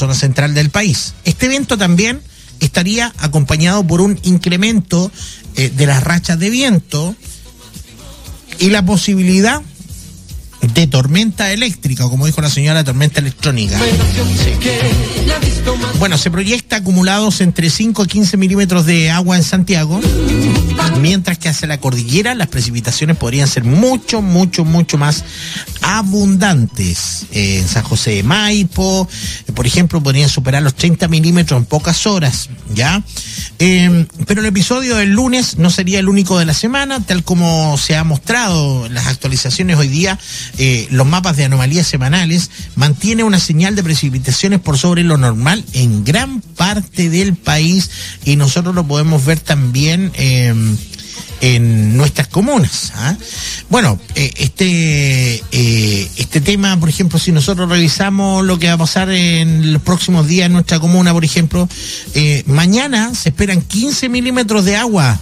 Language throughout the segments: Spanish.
zona central del país. Este evento también estaría acompañado por un incremento de las rachas de viento y la posibilidad de tormenta eléctrica, o como dijo la señora, tormenta electrónica. Sí. Bueno, se proyecta acumulados entre 5 a 15 milímetros de agua en Santiago, mientras que hacia la cordillera las precipitaciones podrían ser mucho más abundantes. En San José de Maipo, por ejemplo, podrían superar los 30 milímetros en pocas horas, ¿ya? Pero el episodio del lunes no sería el único de la semana, tal como se ha mostrado en las actualizaciones hoy día. Los mapas de anomalías semanales mantiene una señal de precipitaciones por sobre lo normal en gran parte del país, y nosotros lo podemos ver también en nuestras comunas. Bueno, este tema, por ejemplo, si nosotros revisamos lo que va a pasar en los próximos días en nuestra comuna, por ejemplo, mañana se esperan 15 milímetros de agua.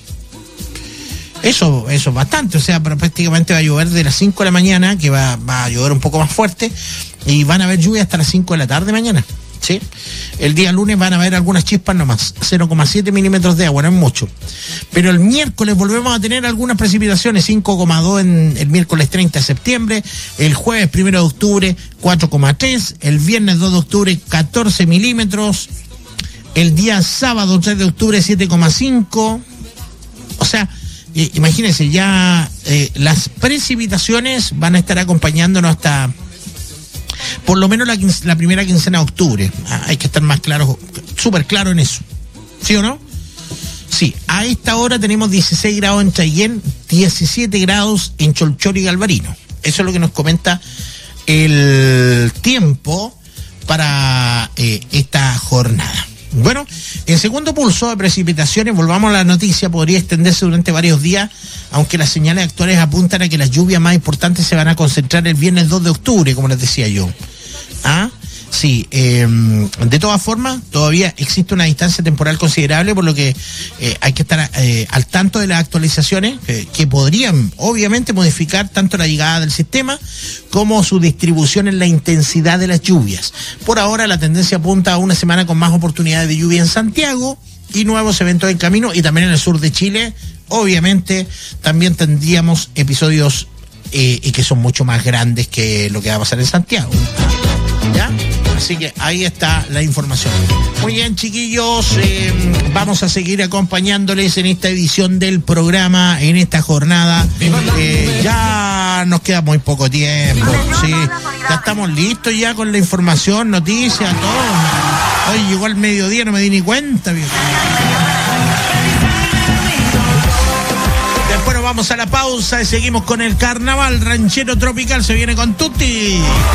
Eso es bastante, o sea, pero prácticamente va a llover de las 5 de la mañana, que va a llover un poco más fuerte, y van a haber lluvia hasta las 5 de la tarde mañana, ¿sí? El día lunes van a haber algunas chispas nomás, 0,7 milímetros de agua, no es mucho. Pero el miércoles volvemos a tener algunas precipitaciones, 5,2 en el miércoles 30 de septiembre, el jueves 1 de octubre, 4,3, el viernes 2 de octubre, 14 milímetros, el día sábado 3 de octubre, 7,5, o sea... imagínense, ya las precipitaciones van a estar acompañándonos hasta por lo menos la primera quincena de octubre. Hay que estar más claro, súper claro en eso. ¿Sí o no? Sí, a esta hora tenemos 16 grados en Chayén, 17 grados en Cholchor y Galvarino. Eso es lo que nos comenta el tiempo para esta jornada. Bueno, en segundo pulso de precipitaciones, volvamos a la noticia, podría extenderse durante varios días, aunque las señales actuales apuntan a que las lluvias más importantes se van a concentrar el viernes 2 de octubre, como les decía yo. Sí, de todas formas, todavía existe una distancia temporal considerable, por lo que hay que estar al tanto de las actualizaciones que podrían, obviamente, modificar tanto la llegada del sistema como su distribución en la intensidad de las lluvias. Por ahora, la tendencia apunta a una semana con más oportunidades de lluvia en Santiago y nuevos eventos en camino, y también en el sur de Chile. Obviamente, también tendríamos episodios y que son mucho más grandes que lo que va a pasar en Santiago. ¿Ya? Así que ahí está la información. Muy bien, chiquillos, vamos a seguir acompañándoles en esta edición del programa, en esta jornada. Ya nos queda muy poco tiempo, sí. Ya estamos listos ya con la información, noticias, todo. Hoy llegó al mediodía, no me di ni cuenta, viejo. Después nos vamos a la pausa y seguimos con el carnaval ranchero tropical. Se viene con Tutti.